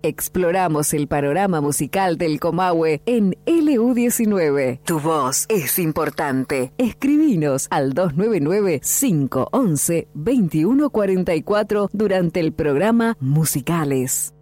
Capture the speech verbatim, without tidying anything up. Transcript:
Exploramos el panorama musical del Comahue en L U diecinueve. Tu voz es importante. Escribinos al dos nueve nueve, cinco uno uno, dos uno cuatro cuatro durante el programa Musicales.